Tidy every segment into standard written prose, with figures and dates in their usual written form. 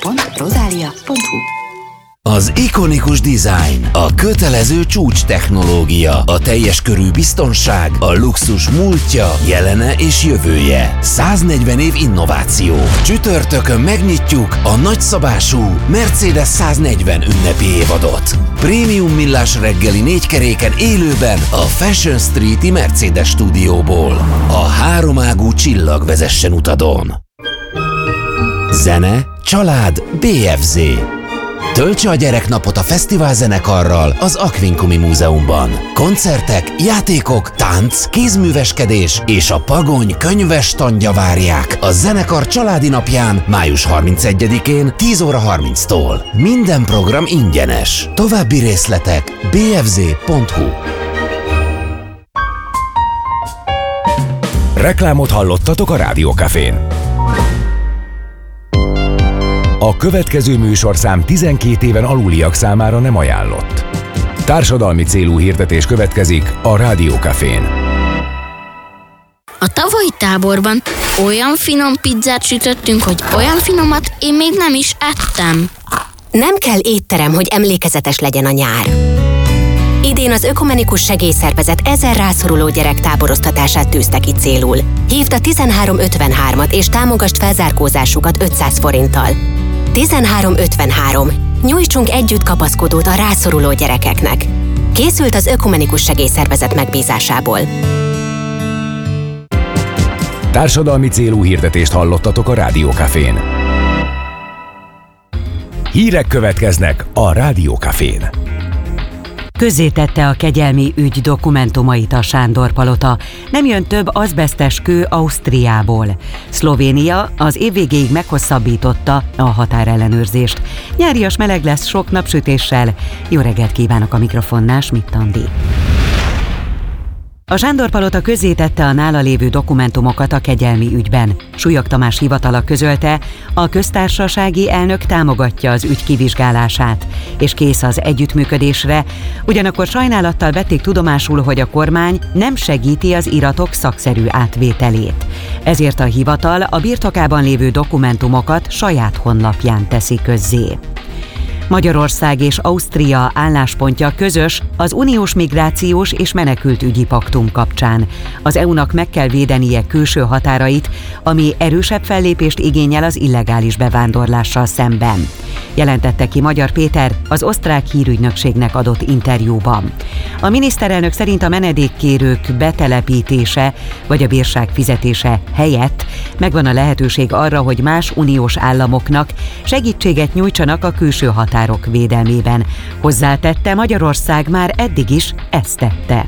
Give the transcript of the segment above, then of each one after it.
www.rosalia.hu. Az ikonikus design, a kötelező csúcs technológia, a teljes körű biztonság, a luxus múltja, jelene és jövője. 140 év innováció. Csütörtökön megnyitjuk a nagyszabású Mercedes 140 ünnepi évadot. Prémium millás reggeli 4 keréken élőben a Fashion Street-i Mercedes stúdióból. A háromágú csillag vezessen utadon. Zene, család, BFZ. Töltse a gyereknapot a fesztivál zenekarral az Aquincumi Múzeumban. Koncertek, játékok, tánc, kézműveskedés és a Pagony könyves standja várják a zenekar családi napján május 31-én 10 óra 30-tól. Minden program ingyenes. További részletek bfz.hu. Reklámot hallottatok a Rádiókafén. A következő műsorszám 12 éven aluliak számára nem ajánlott. Társadalmi célú hirdetés következik a Rádiókafén. A tavalyi táborban olyan finom pizzát sütöttünk, hogy olyan finomat én még nem is ettem. Nem kell étterem, hogy emlékezetes legyen a nyár. Idén az Ökumenikus Segélyszervezet 1000 rászoruló gyerek táboroztatását tűzte ki célul. Hívd a 1353-at és támogasd felzárkózásukat 500 forinttal. 1353. Nyújtsunk együtt kapaszkodót a rászoruló gyerekeknek. Készült az Ökumenikus Segélyszervezet megbízásából. Társadalmi célú hirdetést hallottatok a Rádiókafén. Hírek következnek a Rádiókafén. Közzétette a kegyelmi ügy dokumentumait a Sándor-palota. Nem jön több azbesztes kő Ausztriából. Szlovénia az év végéig meghosszabbította a határellenőrzést. Nyárias meleg lesz sok napsütéssel. Jó reggelt kívánok, a mikrofonnál Schmidt Andi. A Sándor-palota közzétette a nála lévő dokumentumokat a kegyelmi ügyben. Súlyog Tamás hivatala közölte, a köztársasági elnök támogatja az ügy kivizsgálását, és kész az együttműködésre, ugyanakkor sajnálattal vették tudomásul, hogy a kormány nem segíti az iratok szakszerű átvételét. Ezért a hivatal a birtokában lévő dokumentumokat saját honlapján teszi közzé. Magyarország és Ausztria álláspontja közös az uniós migrációs és menekültügyi paktum kapcsán. Az EU-nak meg kell védenie külső határait, ami erősebb fellépést igényel az illegális bevándorlással szemben, jelentette ki Magyar Péter az osztrák hírügynökségnek adott interjúban. A miniszterelnök szerint a menedékkérők betelepítése vagy a bírság fizetése helyett megvan a lehetőség arra, hogy más uniós államoknak segítséget nyújtsanak a külső határok védelmében. Hozzátette, Magyarország már eddig is ezt tette.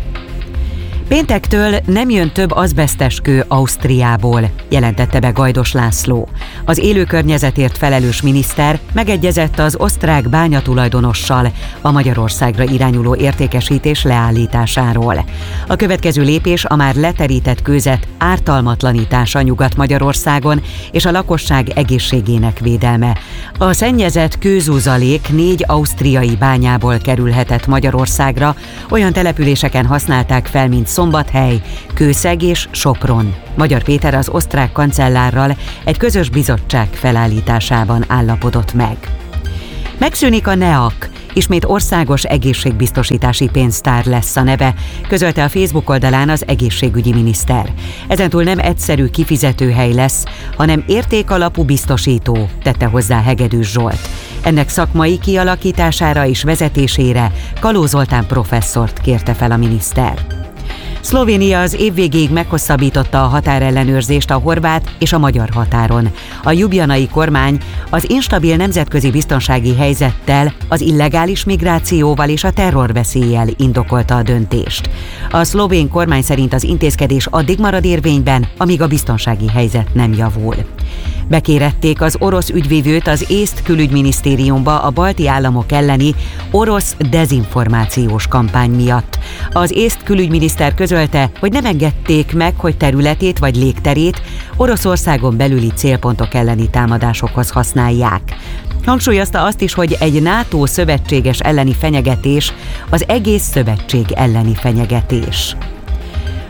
Péntektől nem jön több azbesztes kő Ausztriából, jelentette be Gajdos László. Az élőkörnyezetért felelős miniszter megegyezett az osztrák bányatulajdonossal a Magyarországra irányuló értékesítés leállításáról. A következő lépés a már leterített kőzet ártalmatlanítása Nyugat-Magyarországon és a lakosság egészségének védelme. A szennyezett kőzuzalék 4 ausztriai bányából kerülhetett Magyarországra, olyan településeken használták fel, mint Szombathely, Kőszeg és Sopron. Magyar Péter az osztrák kancellárral egy közös bizottság felállításában állapodott meg. Megszűnik a NEAK, ismét országos egészségbiztosítási pénztár lesz a neve, közölte a Facebook oldalán az egészségügyi miniszter. Ezentúl nem egyszerű kifizetőhely lesz, hanem értékalapú biztosító, tette hozzá Hegedűs Zsolt. Ennek szakmai kialakítására és vezetésére Kaló Zoltán professzort kérte fel a miniszter. Szlovénia az év végéig meghosszabbította a határellenőrzést a horvát és a magyar határon. A ljubljanai kormány az instabil nemzetközi biztonsági helyzettel, az illegális migrációval és a terrorveszéllyel indokolta a döntést. A szlovén kormány szerint az intézkedés addig marad érvényben, amíg a biztonsági helyzet nem javul. Bekérették az orosz ügyvivőt az észt külügyminisztériumba a balti államok elleni orosz dezinformációs kampány miatt. Az észt külügyminiszter közölte, hogy nem engedték meg, hogy területét vagy légterét Oroszországon belüli célpontok elleni támadásokhoz használják. Hangsúlyozta azt is, hogy egy NATO szövetséges elleni fenyegetés az egész szövetség elleni fenyegetés.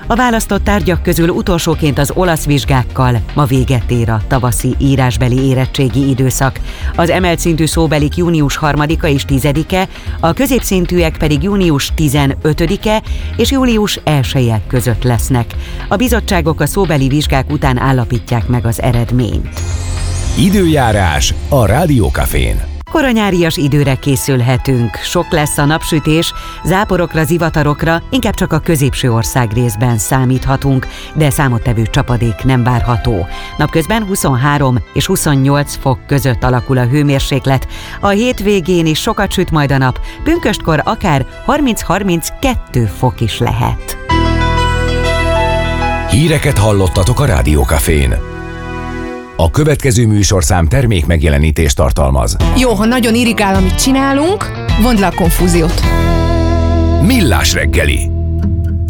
A választott tárgyak közül utolsóként az olasz vizsgákkal ma véget ér a tavaszi írásbeli érettségi időszak. Az emelt szintű szóbelik június 3-a és 10-e, a középszintűek pedig június 15-e és július 1-e között lesznek. A bizottságok a szóbeli vizsgák után állapítják meg az eredményt. Időjárás a Rádiókafén. Koranyárias időre készülhetünk. Sok lesz a napsütés, záporokra, zivatarokra, inkább csak a középső ország részben számíthatunk, de számottevő csapadék nem várható. Napközben 23 és 28 fok között alakul a hőmérséklet. A hétvégén is sokat süt majd a nap, pünköstkor akár 30-32 fok is lehet. Híreket hallottatok a Rádiókafén. A következő műsorszám termék megjelenítést tartalmaz. Jó, ha nagyon irigál, amit csinálunk, vondd le a konfúziót. Millás reggeli.